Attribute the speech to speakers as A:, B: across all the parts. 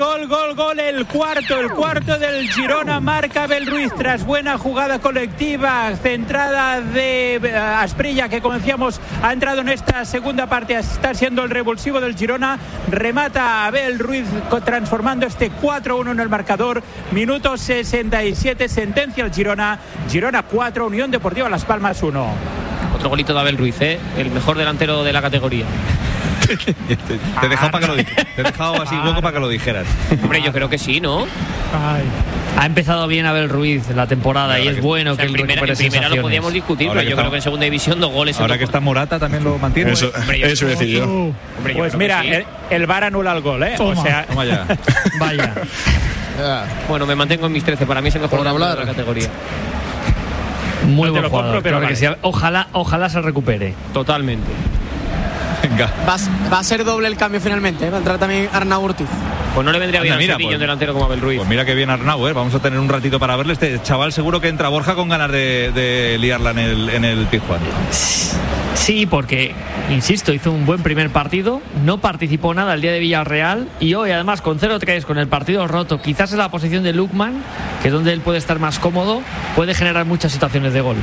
A: Gol, el cuarto del Girona, marca Abel Ruiz tras buena jugada colectiva, centrada de Asprilla, que como decíamos ha entrado en esta segunda parte, está siendo el revulsivo del Girona, remata Abel Ruiz transformando este 4-1 en el marcador, minuto 67, sentencia el Girona 4, Unión Deportiva Las Palmas 1.
B: Otro golito de Abel Ruiz, el mejor delantero de la categoría.
C: Te he dejado para que lo dijeras. Te he dejado así poco para que lo dijeras.
B: Hombre, yo creo que sí, ¿no?
D: Ay. Ha empezado bien Abel Ruiz la temporada y es bueno que
B: en primera lo podíamos discutir, pero yo creo que en segunda división 2 goles.
C: Ahora que está Morata también lo mantiene.
E: Eso decir yo.
A: Pues mira, el VAR anula el gol,
C: Toma.
A: O sea,
C: toma ya.
D: Vaya.
B: Bueno, me mantengo en mis 13. Para mí es el mejor de la categoría.
D: Muy
A: no
D: buen
A: te lo
D: jugador,
A: compro, pero
D: claro que
A: vale.
D: sí. Ojalá se recupere.
B: Totalmente.
C: Venga.
F: Va a ser doble el cambio finalmente, va a entrar también Arnau Ortiz.
B: Pues no le vendría bien a Sevilla
C: pues,
B: un delantero como Abel Ruiz.
C: Pues mira que bien Arnau, vamos a tener un ratito para verle. Este chaval seguro que entra Borja con ganas de liarla en el Pizjuán.
D: Sí, porque, insisto, hizo un buen primer partido, no participó nada el día de Villarreal y hoy además con 0-3, con el partido roto, quizás en la posición de Lukman, que es donde él puede estar más cómodo, puede generar muchas situaciones de gol.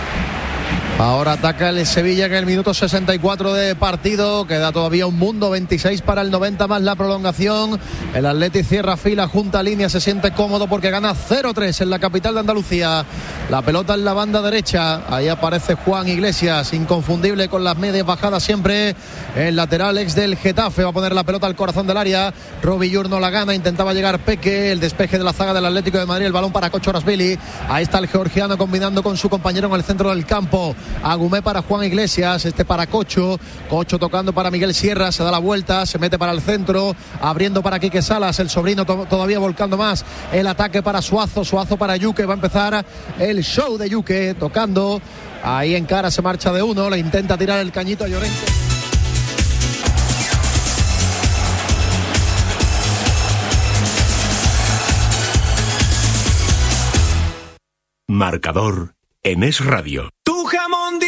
G: Ahora ataca el Sevilla en el minuto 64 de partido. Queda todavía un mundo, 26 para el 90 más la prolongación. El Atleti cierra fila, junta línea, se siente cómodo porque gana 0-3 en la capital de Andalucía. La pelota en la banda derecha. Ahí aparece Juan Iglesias, inconfundible con las medias bajadas siempre. El lateral ex del Getafe va a poner la pelota al corazón del área. Robillur no la gana, intentaba llegar Peque. El despeje de la zaga del Atlético de Madrid. El balón para Kochorashvili. Ahí está el georgiano combinando con su compañero en el centro del campo. Agumé para Juan Iglesias, para Cocho tocando para Miguel Sierra, se da la vuelta, se mete para el centro, abriendo para Quique Salas, el sobrino todavía volcando más, el ataque para Suazo para Yuque, va a empezar el show de Yuque, tocando, ahí en cara se marcha de uno, le intenta tirar el cañito a Llorente.
H: Marcador en Es Radio.